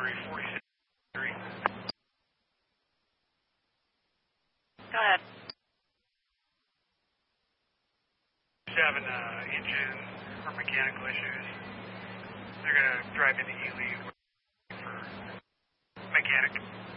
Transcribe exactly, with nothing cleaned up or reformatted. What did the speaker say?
three forty-six. Go ahead. Having uh, engine or mechanical issues. They're going to drive into Ely for mechanic.